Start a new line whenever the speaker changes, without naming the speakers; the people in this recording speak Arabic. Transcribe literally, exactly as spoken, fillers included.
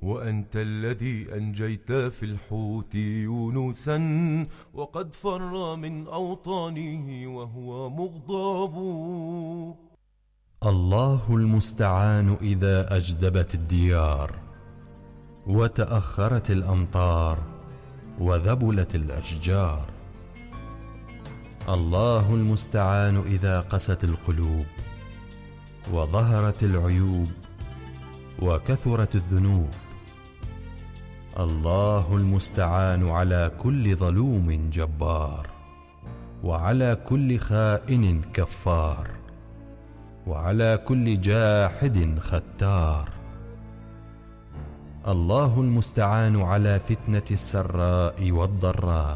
وأنت الذي أنجيت في الحوت يونسا وقد فر من أوطانه وهو مغضب.
الله المستعان إذا أجدبت الديار وتأخرت الأمطار وذبلت الأشجار. الله المستعان إذا قست القلوب وظهرت العيوب وكثرت الذنوب. الله المستعان على كل ظلوم جبار وعلى كل خائن كفار وعلى كل جاحد ختار. الله المستعان على فتنة السراء والضراء